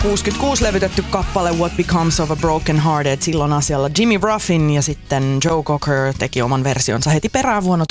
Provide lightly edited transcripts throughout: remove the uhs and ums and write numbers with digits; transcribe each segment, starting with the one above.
66 levytetty kappale What Becomes of a Broken Hearted, silloin asialla Jimmy Ruffin ja sitten Joe Cocker teki oman versionsa heti perään vuonna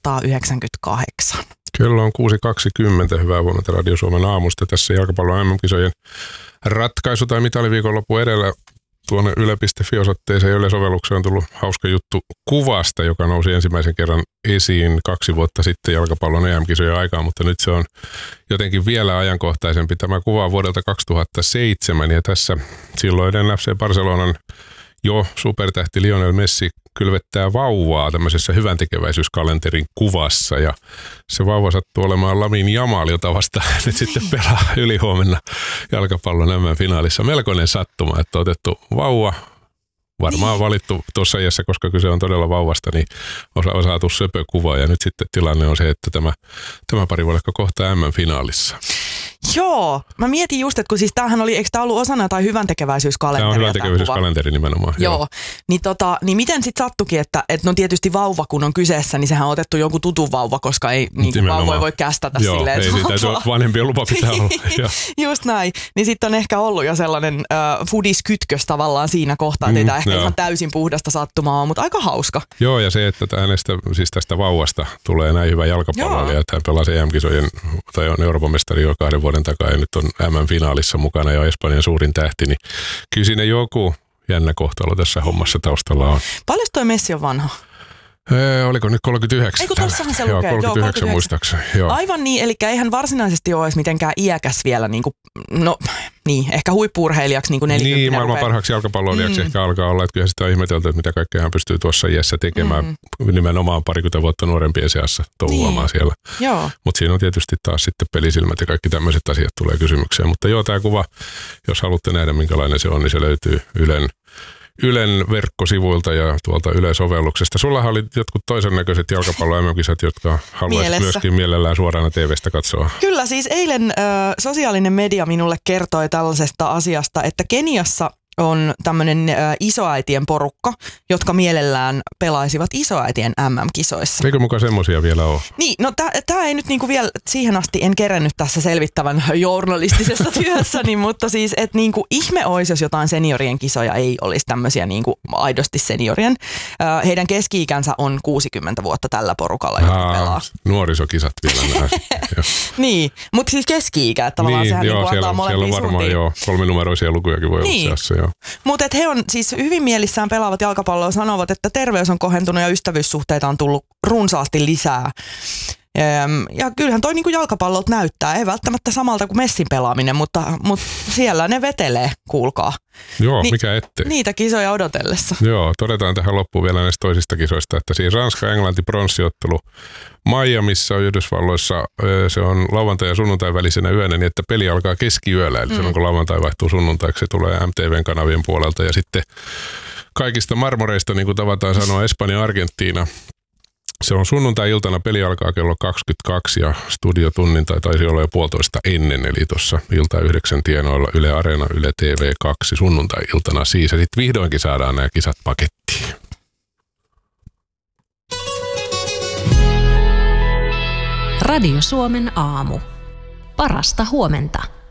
1998. Kello on 6.20. Hyvää huomenta Radio Suomen aamusta. Tässä jalkapallon MM-kisojen ratkaisu tai mitaliviikonloppu edellä. Tuonne yle.fi-osoitteeseen ja Yle-sovellukseen on tullut hauska juttu kuvasta, joka nousi ensimmäisen kerran esiin 2 vuotta sitten jalkapallon EM-kisojen aikaan, mutta nyt se on jotenkin vielä ajankohtaisempi. Tämä kuva on vuodelta 2007 ja tässä silloinen FC Barcelonan jo supertähti Lionel Messi kylvettää vauvaa tämmöisessä hyväntekeväisyyskalenterin kuvassa ja se vauva sattuu olemaan Lamine Yamal, jota vasta nyt sitten pelaa ylihuomenna jalkapallon MM-finaalissa. Melkoinen sattuma, että on otettu vauva, varmaan valittu tuossa iässä, koska kyse on todella vauvasta, niin on saatu söpökuva ja nyt sitten tilanne on se, että tämä pari voi kohtaa MM-finaalissa. Joo, mä mietin just, että kun siis tämähän oli, eikö tämä ollut osana jotain hyväntekeväisyyskalenteri? Tämä on hyväntekeväisyyskalenteri nimenomaan. Joo. Niin miten sitten sattukin, että no tietysti vauva kun on kyseessä, niin sehän on otettu jonkun tutun vauva, koska ei niin vauvoja voi kästätä silleen. Joo, ei siitä vanhempien lupa pitää olla. Just näin. Niin sitten on ehkä ollut jo sellainen foodiskytkös tavallaan siinä kohtaa, että ei tämä ehkä ihan täysin puhdasta sattumaa, mutta aika hauska. Joo, ja se, että tästä vauvasta tulee näin hyvä jalkapalloilija, että hän pelasi EM-kisojen tai on Euroopan mestari jo 2 vuoden takaa ja nyt on MM-finaalissa mukana ja Espanjan suurin tähti, niin kyllä siinä joku jännä kohtalo tässä hommassa taustalla on. Paljon toi Messi on vanha? Oliko nyt 39? Eikö tossahan se lukee? Joo, 39 muistaakseni. Joo. Aivan niin, eli eihän varsinaisesti ole edes mitenkään iäkäs vielä, ehkä huippu-urheilijaksi niin kuin 40. Niin, maailman parhaaksi jalkapalloilijaksi ehkä alkaa olla, että kyllä sitä on ihmetelty, että mitä kaikkea hän pystyy tuossa iässä tekemään nimenomaan 20 vuotta nuorempien seassa touhuamaan siellä. Mutta siinä on tietysti taas sitten pelisilmät ja kaikki tämmöiset asiat tulee kysymykseen. Mutta joo, tämä kuva, jos haluatte nähdä minkälainen se on, niin se löytyy Ylen verkkosivuilta ja tuolta Yle-sovelluksesta. Sullahan oli jotkut toisen näköiset jalkapallo-MM-kisat, jotka haluaisit myöskin mielellään suorana TV:stä katsoa. Kyllä, siis eilen sosiaalinen media minulle kertoi tällaisesta asiasta, että Keniassa on tämmöinen isoäitien porukka, jotka mielellään pelaisivat isoäitien MM-kisoissa. Eikö mukaan semmoisia vielä ole? Niin, no tämä ei nyt niinku vielä siihen asti en kerennyt tässä selvittävän journalistisessa työssäni, mutta siis että niinku ihme olisi, jos jotain seniorien kisoja ei olisi tämmöisiä niinku aidosti seniorien. Heidän keski-ikänsä on 60 vuotta tällä porukalla, joka pelaa. Nuorisokisat vielä nämä. Niin, mutta siis keski-ikä, että tavallaan sehän niinku antaa molempiin suuntiin. Siellä on varmaan 3-numeroisia lukujakin voi olla seassa. Mutta he on siis hyvin mielissään pelaavat jalkapalloa, sanovat, että terveys on kohentunut ja ystävyyssuhteita on tullut runsaasti lisää. Ja kyllähän toi niinku jalkapallolta näyttää, ei välttämättä samalta kuin Messin pelaaminen, mutta siellä ne vetelee, kuulkaa. Joo, mikä ettei. Niitä kisoja odotellessa. Joo, todetaan tähän loppuun vielä näistä toisista kisoista, että siis Ranska-Englanti pronssiottelu Miamiissa Yhdysvalloissa, se on lauantai- ja sunnuntai välisenä yönä, niin että peli alkaa keskiyöllä, eli silloin kun lauantai vaihtuu sunnuntaiksi, se tulee MTVn kanavien puolelta ja sitten kaikista marmoreista, niin kuin tavataan sanoa, Espanja-Argentiina. Se on sunnuntai-iltana, peli alkaa kello 22 ja studiotunnin tai taisi olla jo 1,5 ennen, eli tuossa ilta 9 tienoilla Yle Areena, Yle TV2 sunnuntai-iltana siis. Ja sitten vihdoinkin saadaan nämä kisat pakettiin. Radio Suomen aamu. Parasta huomenta.